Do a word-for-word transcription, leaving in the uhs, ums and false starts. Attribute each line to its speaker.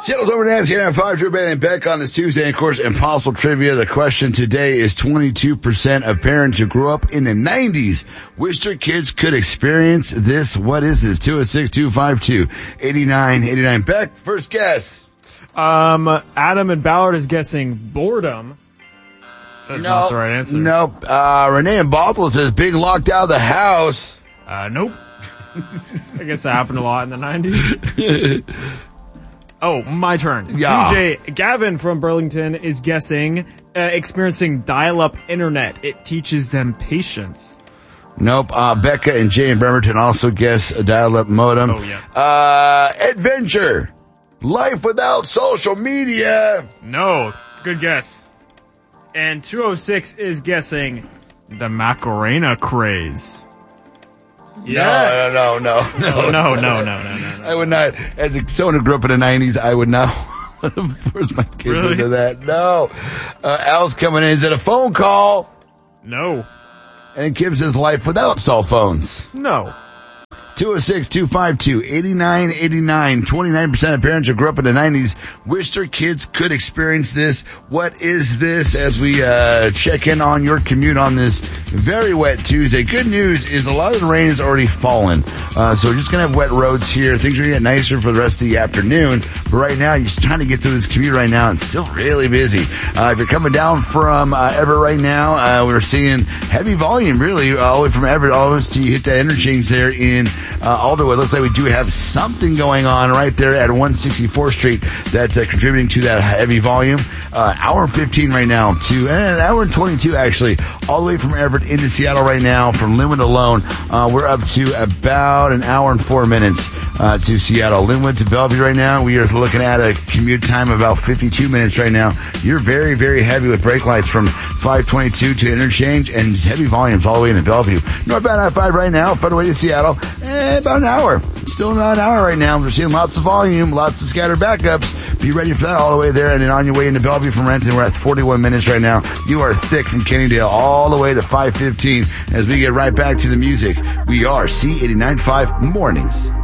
Speaker 1: Seattle's over Nancy and five, Drew Bailey and Beck on this Tuesday. And of course, Impossible Trivia. The question today is twenty-two percent of parents who grew up in the nineties wish their kids could experience this. What is this? two oh six, two five two, eight nine eight nine. Beck, first guess.
Speaker 2: Um, Adam and Ballard is guessing boredom. That's
Speaker 1: nope,
Speaker 2: not the right answer.
Speaker 1: Nope. Uh, Renee and Bothell says big locked out of the house.
Speaker 2: Uh, nope. I guess that happened a lot in the nineties. Oh, my turn.
Speaker 1: Yeah.
Speaker 2: D J Gavin from Burlington is guessing, uh, experiencing dial-up internet. It teaches them patience.
Speaker 1: Nope. Uh, Becca and Jay in Bremerton also guess a dial-up modem.
Speaker 2: Oh, yeah.
Speaker 1: Uh, adventure. Life without social media.
Speaker 2: No. Good guess. And two oh six is guessing the Macarena craze.
Speaker 1: Yeah. No, no, no, no,
Speaker 2: no, no, no, no, no, no, no.
Speaker 1: I would not, as a, someone who grew up in the nineties, I would not force my kids
Speaker 2: Really?
Speaker 1: into that. No. Uh, Al's coming in. Is it a phone call?
Speaker 2: No.
Speaker 1: And it gives his life without cell phones.
Speaker 2: No.
Speaker 1: two oh six, two five two, eight nine eight nine. twenty-nine percent of parents who grew up in the nineties wish their kids could experience this. What is this as we uh check in on your commute on this very wet Tuesday? Good news is a lot of the rain has already fallen. Uh so we're just gonna have wet roads here. Things are gonna get nicer for the rest of the afternoon. But right now, you're just trying to get through this commute right now. It's still really busy. Uh if you're coming down from uh Everett right now, uh we're seeing heavy volume really all the way from Everett all the way to you hit that interchange there in Uh, Alderwood. It looks like we do have something going on right there at one sixty-fourth Street that's uh, contributing to that heavy volume. Uh, hour and fifteen right now to, eh, hour and twenty-two actually, all the way from Everett into Seattle right now, from Linwood alone. Uh, we're up to about an hour and four minutes, uh, to Seattle. Linwood to Bellevue right now, we are looking at a commute time of about fifty-two minutes right now. You're very, very heavy with brake lights from five twenty-two to interchange and heavy volumes all the way into Bellevue. Northbound I five right now, far away to Seattle. Eh, about an hour. Still about an hour right now. We're seeing lots of volume, lots of scattered backups. Be ready for that all the way there. And then on your way into Bellevue from Renton, we're at forty-one minutes right now. You are thick from Kennydale all the way to five fifteen as we get right back to the music. We are C eighty-nine point five Mornings.